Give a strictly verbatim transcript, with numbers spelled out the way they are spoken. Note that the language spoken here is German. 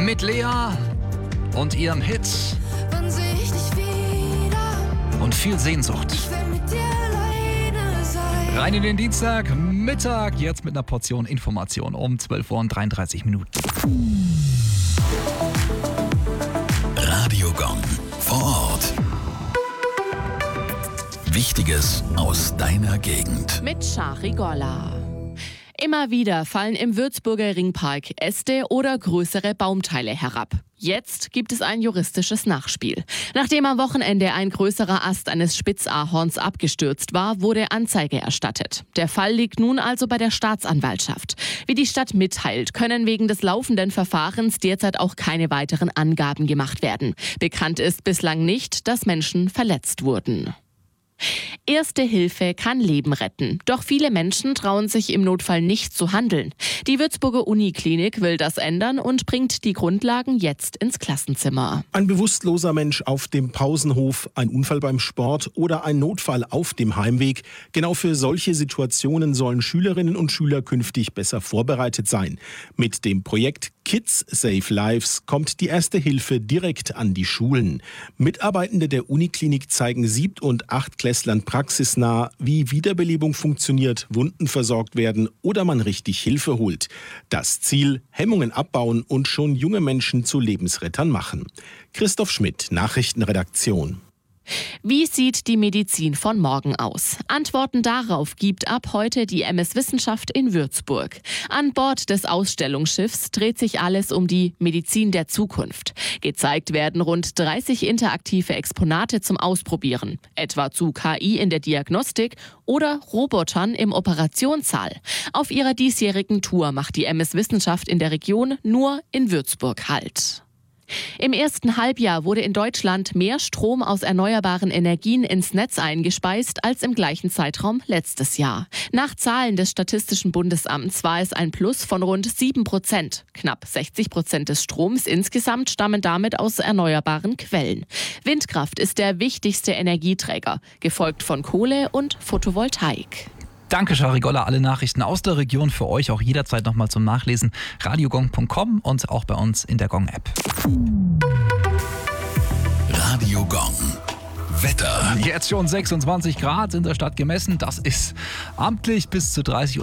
mit Lea und ihrem Hit Wann seh ich dich wieder? und viel Sehnsucht. Ich will mit dir alleine sein. Rein in den Dienstag, Mittag, jetzt mit einer Portion Information um zwölf Uhr und dreiunddreißig Minuten. Radio Gong vor Ort. Wichtiges aus deiner Gegend. Mit Shari Golla. Immer wieder fallen im Würzburger Ringpark Äste oder größere Baumteile herab. Jetzt gibt es ein juristisches Nachspiel. Nachdem am Wochenende ein größerer Ast eines Spitzahorns abgestürzt war, wurde Anzeige erstattet. Der Fall liegt nun also bei der Staatsanwaltschaft. Wie die Stadt mitteilt, können wegen des laufenden Verfahrens derzeit auch keine weiteren Angaben gemacht werden. Bekannt ist bislang nicht, dass Menschen verletzt wurden. Erste Hilfe kann Leben retten. Doch viele Menschen trauen sich im Notfall nicht zu handeln. Die Würzburger Uniklinik will das ändern und bringt die Grundlagen jetzt ins Klassenzimmer. Ein bewusstloser Mensch auf dem Pausenhof, ein Unfall beim Sport oder ein Notfall auf dem Heimweg. Genau für solche Situationen sollen Schülerinnen und Schüler künftig besser vorbereitet sein. Mit dem Projekt Kids Save Lives kommt die Erste Hilfe direkt an die Schulen. Mitarbeitende der Uniklinik zeigen Siebt- und Achtklässlern praxisnah, wie Wiederbelebung funktioniert, Wunden versorgt werden oder man richtig Hilfe holt. Das Ziel: Hemmungen abbauen und schon junge Menschen zu Lebensrettern machen. Christoph Schmidt, Nachrichtenredaktion. Wie sieht die Medizin von morgen aus? Antworten darauf gibt ab heute die M S Wissenschaft in Würzburg. An Bord des Ausstellungsschiffs dreht sich alles um die Medizin der Zukunft. Gezeigt werden rund dreißig interaktive Exponate zum Ausprobieren, etwa zu K I in der Diagnostik oder Robotern im Operationssaal. Auf ihrer diesjährigen Tour macht die M S Wissenschaft in der Region nur in Würzburg Halt. Im ersten Halbjahr wurde in Deutschland mehr Strom aus erneuerbaren Energien ins Netz eingespeist als im gleichen Zeitraum letztes Jahr. Nach Zahlen des Statistischen Bundesamts war es ein Plus von rund sieben Prozent. Knapp sechzig Prozent des Stroms insgesamt stammen damit aus erneuerbaren Quellen. Windkraft ist der wichtigste Energieträger, gefolgt von Kohle und Photovoltaik. Danke, Shari Golla. Alle Nachrichten aus der Region für euch auch jederzeit nochmal zum Nachlesen. radiogong punkt com und auch bei uns in der Gong-App. Radio Gong. Wetter. Jetzt schon sechsundzwanzig Grad in der Stadt gemessen. Das ist amtlich bis zu dreißig